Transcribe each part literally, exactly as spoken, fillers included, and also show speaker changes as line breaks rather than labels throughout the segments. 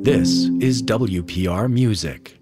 This is W P R Music.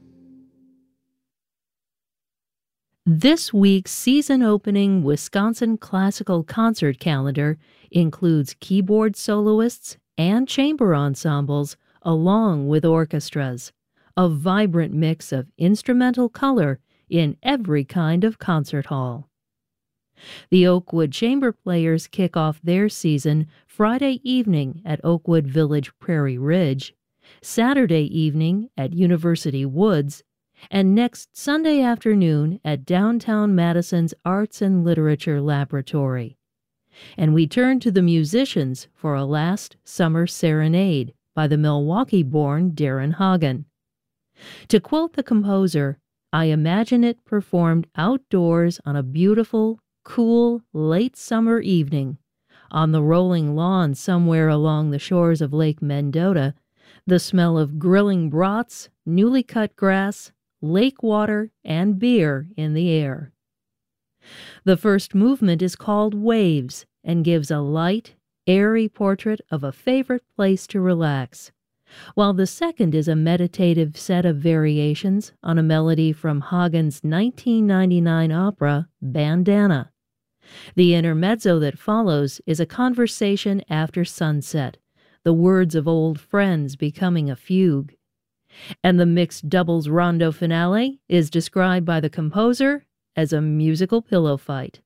This week's season-opening Wisconsin classical concert calendar includes keyboard soloists and chamber ensembles along with orchestras, a vibrant mix of instrumental color in every kind of concert hall. The Oakwood Chamber Players kick off their season Friday evening at Oakwood Village Prairie Ridge, Saturday evening at University Woods, and next Sunday afternoon at downtown Madison's Arts and Literature Laboratory. And we turn to the musicians for a last summer serenade by the Milwaukee-born Darren Hagen. To quote the composer, "I imagine it performed outdoors on a beautiful, cool, late summer evening, on the rolling lawn somewhere along the shores of Lake Mendota, the smell of grilling brats, newly cut grass, lake water, and beer in the air." The first movement is called Waves and gives a light, airy portrait of a favorite place to relax, while the second is a meditative set of variations on a melody from Hagen's nineteen ninety-nine opera, Bandana. The intermezzo that follows is a conversation after sunset, the words of old friends becoming a fugue. And the mixed doubles rondo finale is described by the composer as a musical pillow fight.